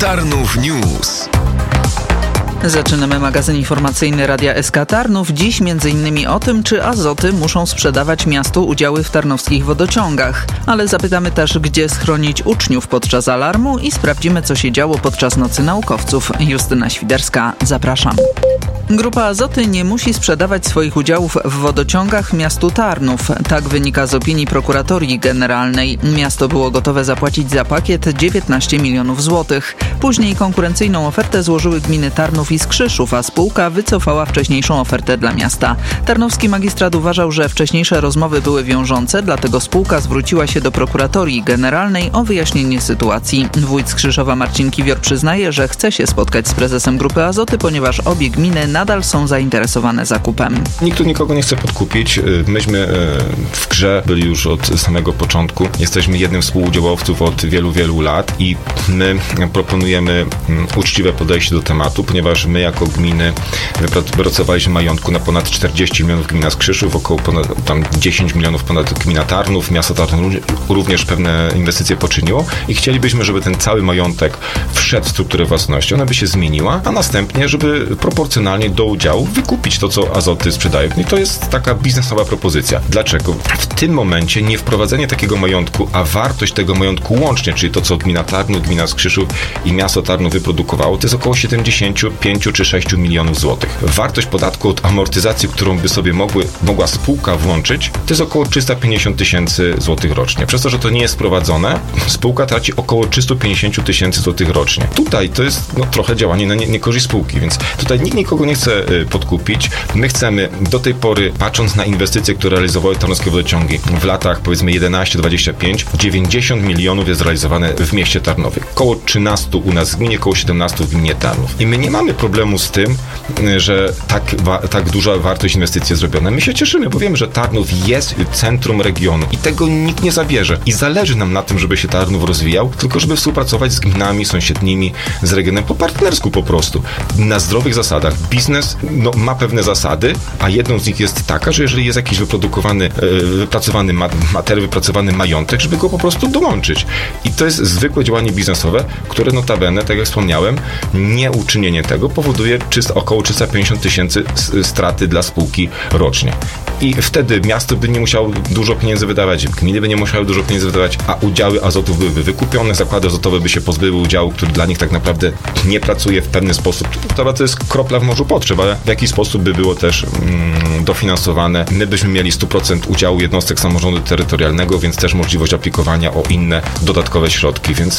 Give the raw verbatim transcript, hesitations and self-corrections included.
Tarnów News. Zaczynamy magazyn informacyjny Radia S K Tarnów. Dziś między innymi o tym, czy Azoty muszą sprzedawać miastu udziały w tarnowskich wodociągach. Ale zapytamy też, gdzie schronić uczniów podczas alarmu i sprawdzimy, co się działo podczas Nocy Naukowców. Justyna Świderska, zapraszam. Grupa Azoty nie musi sprzedawać swoich udziałów w wodociągach miastu Tarnów. Tak wynika z opinii Prokuratorii Generalnej. Miasto było gotowe zapłacić za pakiet dziewiętnaście milionów złotych. Później konkurencyjną ofertę złożyły gminy Tarnów i Skrzyszów, a spółka wycofała wcześniejszą ofertę dla miasta. Tarnowski magistrat uważał, że wcześniejsze rozmowy były wiążące, dlatego spółka zwróciła się do Prokuratorii Generalnej o wyjaśnienie sytuacji. Wójt Skrzyszowa Marcin Kiwior przyznaje, że chce się spotkać z prezesem Grupy Azoty, ponieważ obie gminy nadal są zainteresowane zakupem. Nikt tu nikogo nie chce podkupić. Myśmy w grze byli już od samego początku. Jesteśmy jednym z współudziałowców od wielu, wielu lat i my proponujemy uczciwe podejście do tematu, ponieważ my jako gminy wypracowaliśmy majątku na ponad czterdzieści milionów gmina Skrzyszów, około ponad tam dziesięć milionów ponad gmina Tarnów. Miasto Tarnów również pewne inwestycje poczyniło i chcielibyśmy, żeby ten cały majątek wszedł w strukturę własności. Ona by się zmieniła, a następnie, żeby proporcjonalnie do udziału wykupić to, co Azoty sprzedają. I to jest taka biznesowa propozycja. Dlaczego? W tym momencie nie wprowadzenie takiego majątku, a wartość tego majątku łącznie, czyli to, co gmina Tarnów, gmina Skrzyszów i miasto Tarnów wyprodukowało, to jest około siedemdziesiąt pięć czy sześć milionów złotych. Wartość podatku od amortyzacji, którą by sobie mogły, mogła spółka włączyć, to jest około trzysta pięćdziesiąt tysięcy złotych rocznie. Przez to, że to nie jest sprowadzone, spółka traci około trzysta pięćdziesiąt tysięcy złotych rocznie. Tutaj to jest no, trochę działanie na nie, niekorzyść spółki, więc tutaj nikt nikogo nie chce podkupić. My chcemy do tej pory, patrząc na inwestycje, które realizowały tarnowskie wodociągi w latach powiedzmy jedenaście dwadzieścia pięć, dziewięćdziesiąt milionów jest realizowane w mieście Tarnowie. Koło trzynaście u nas w gminie, koło siedemnaście w gminie Tarnów. I my nie mamy problemu z tym, że tak, wa- tak duża wartość inwestycji jest zrobiona. My się cieszymy, bo wiemy, że Tarnów jest centrum regionu i tego nikt nie zabierze. I zależy nam na tym, żeby się Tarnów rozwijał, tylko żeby współpracować z gminami sąsiednimi, z regionem po partnersku po prostu. Na zdrowych zasadach. Biznes no, ma pewne zasady, a jedną z nich jest taka, że jeżeli jest jakiś wyprodukowany, wypracowany materiał, wypracowany majątek, żeby go po prostu dołączyć. I to jest zwykłe działanie biznesowe, które notabene, tak jak wspomniałem, nieuczynienie tego powoduje czysto, około trzysta pięćdziesiąt tysięcy straty dla spółki rocznie. I wtedy miasto by nie musiało dużo pieniędzy wydawać, gminy by nie musiały dużo pieniędzy wydawać, a udziały Azotów byłyby wykupione, zakłady azotowe by się pozbyły udziału, który dla nich tak naprawdę nie pracuje w pewny sposób. To, to jest kropla w morzu potrzeb, ale w jaki sposób by było też mm, dofinansowane. My byśmy mieli sto procent udziału jednostek samorządu terytorialnego, więc też możliwość aplikowania o inne dodatkowe środki, więc